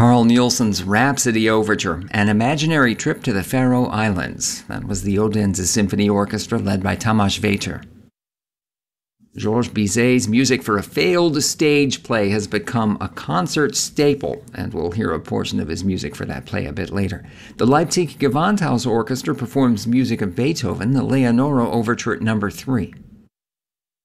Carl Nielsen's Rhapsody Overture, An Imaginary Trip to the Faroe Islands. That was the Odense Symphony Orchestra led by Tamás Véter. Georges Bizet's music for a failed stage play has become a concert staple, and we'll hear a portion of his music for that play a bit later. The Leipzig Gewandhaus Orchestra performs music of Beethoven, the Leonora Overture No. 3.